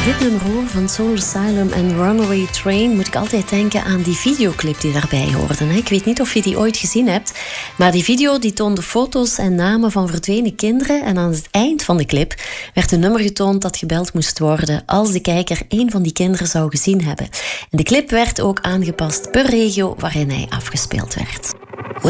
Dit nummer hoor van Soul Asylum en Runaway Train moet ik altijd denken aan die videoclip die daarbij hoorde. Ik weet niet of je die ooit gezien hebt, maar die video die toonde foto's en namen van verdwenen kinderen en aan het eind van de clip werd een nummer getoond dat gebeld moest worden als de kijker één van die kinderen zou gezien hebben. En de clip werd ook aangepast per regio waarin hij afgespeeld werd.